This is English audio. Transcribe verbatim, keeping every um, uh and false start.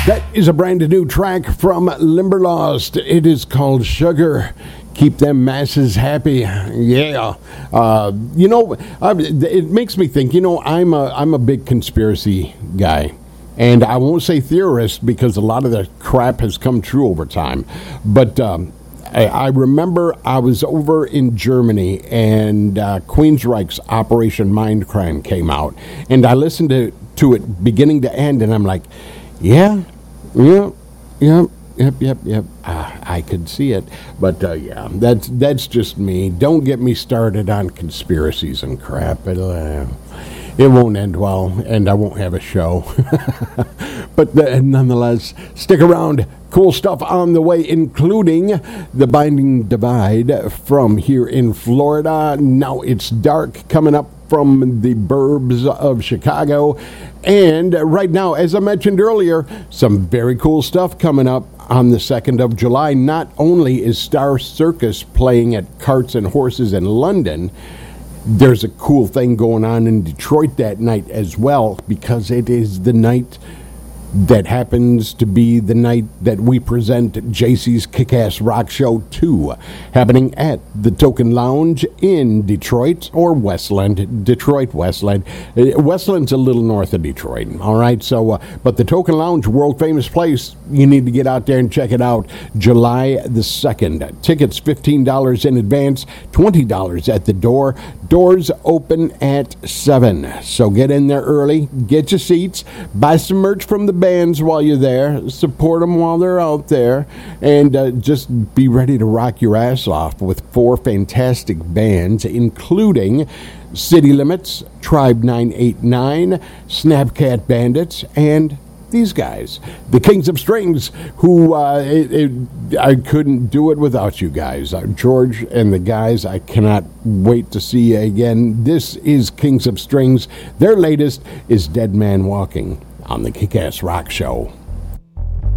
That is a brand new track from Limberlost. It is called Sugar. Keep them masses happy. Yeah. Uh, you know, uh, it makes me think, you know, I'm a, I'm a big conspiracy guy. And I won't say theorist because a lot of the crap has come true over time. But um, I, I remember I was over in Germany and uh, Queensryche's Operation Mindcrime came out. And I listened to, to it beginning to end, and I'm like, yeah, yeah, yeah. Yep, yep, yep. Uh, I could see it, but uh, yeah, that's that's just me. Don't get me started on conspiracies and crap. It'll, uh, it won't end well, and I won't have a show. But uh, nonetheless, stick around. Cool stuff on the way, including The Binding Divide from here in Florida. Now It's Dark coming up from the burbs of Chicago. And right now, as I mentioned earlier, some very cool stuff coming up on the second of July. Not only is Star Circus playing at Carts and Horses in London, there's a cool thing going on in Detroit that night as well, because it is the night that happens to be the night that we present J C's Kick-Ass Rock Show two, happening at the Token Lounge in Detroit, or Westland, Detroit, Westland. Westland's a little north of Detroit, all right? So, uh, but the Token Lounge, world-famous place, you need to get out there and check it out. July the second. Tickets fifteen dollars in advance, twenty dollars at the door. Doors open at seven. So get in there early, get your seats, buy some merch from the bands while you're there, support them while they're out there, and uh, just be ready to rock your ass off with four fantastic bands, including City Limits, Tribe nine eight nine, Snapcat Bandits, and these guys, the Kings of Strings, who uh, it, it, I couldn't do it without you guys. Uh, George and the guys, I cannot wait to see you again. This is Kings of Strings. Their latest is Dead Man Walking on the Kick-Ass Rock Show.